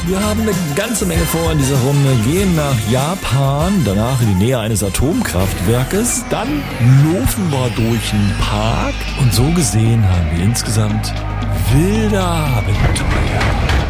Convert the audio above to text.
Wir haben eine ganze Menge vor in dieser Runde. Gehen nach Japan, danach in die Nähe eines Atomkraftwerkes, dann laufen wir durch einen Park und so gesehen haben wir insgesamt wilde Abenteuer.